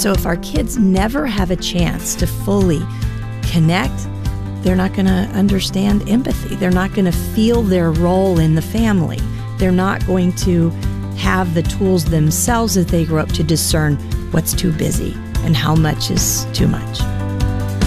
So if our kids never have a chance to fully connect, they're not going to understand empathy. They're not going to feel their role in the family. They're not going to have the tools themselves as they grow up to discern what's too busy and how much is too much.